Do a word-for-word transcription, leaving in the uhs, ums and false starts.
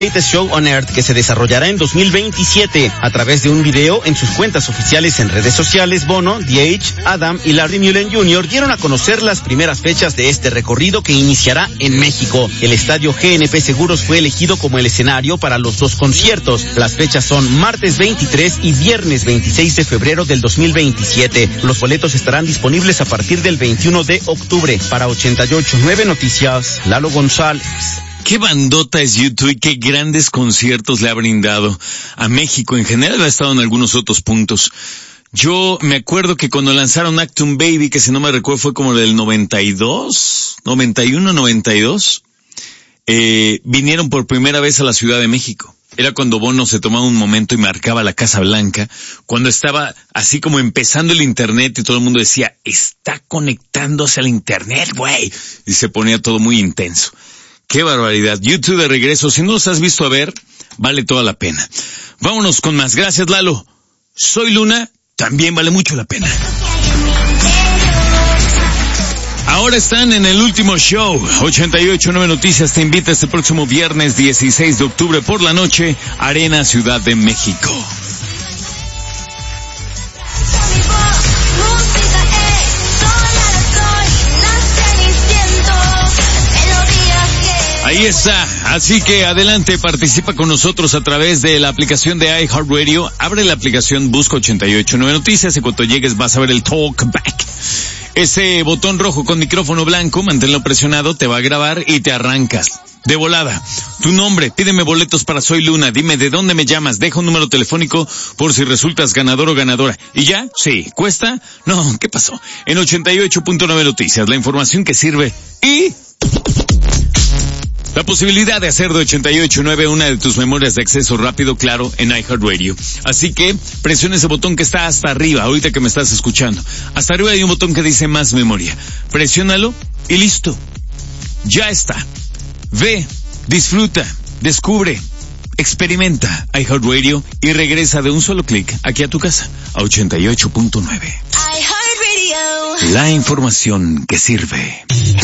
Show on Earth, que se desarrollará en dos mil veintisiete. A través de un video en sus cuentas oficiales en redes sociales, Bono, The Edge, Adam y Larry Mullen junior dieron a conocer las primeras fechas de este recorrido que iniciará en México. El estadio G N P Seguros fue elegido como el escenario para los dos conciertos. Las fechas son martes veintitrés y viernes veintiséis de febrero del dos mil veintisiete. Los boletos estarán disponibles a partir del veintiuno de octubre. Para ochenta y ocho punto nueve Noticias, Lalo González. Qué bandota es YouTube y qué grandes conciertos le ha brindado a México. En general ha estado en algunos otros puntos. Yo me acuerdo que cuando lanzaron Actum Baby, que si no me recuerdo fue como del noventa y dos, noventa y uno, noventa y dos, eh, vinieron por primera vez a la Ciudad de México. Era cuando Bono se tomaba un momento y marcaba la Casa Blanca, cuando estaba así como empezando el internet y todo el mundo decía, está conectándose al internet, güey. Y se ponía todo muy intenso. ¡Qué barbaridad! YouTube de regreso. Si no los has visto a ver, vale toda la pena. Vámonos con más. Gracias, Lalo. Soy Luna, también vale mucho la pena. Ahora están en el último show. ochenta y ocho punto nueve Noticias te invita este próximo viernes dieciséis de octubre por la noche, Arena Ciudad de México. Ahí está, así que adelante, participa con nosotros a través de la aplicación de iHeartRadio. Abre la aplicación, busca ochenta y ocho punto nueve Noticias y cuando llegues vas a ver el Talkback. Ese botón rojo con micrófono blanco, manténlo presionado, te va a grabar y te arrancas. De volada, tu nombre, pídeme boletos para Soy Luna, dime de dónde me llamas, deja un número telefónico por si resultas ganador o ganadora. ¿Y ya? Sí. ¿Cuesta? No, ¿qué pasó? En ochenta y ocho punto nueve Noticias, la información que sirve y... la posibilidad de hacer de ochenta y ocho punto nueve una de tus memorias de acceso rápido, claro, en iHeartRadio. Así que presiona ese botón que está hasta arriba, ahorita que me estás escuchando. Hasta arriba hay un botón que dice más memoria. Presiónalo y listo. Ya está. Ve, disfruta, descubre, experimenta iHeartRadio y regresa de un solo clic aquí a tu casa, a ochenta y ocho punto nueve. iHeartRadio. La información que sirve.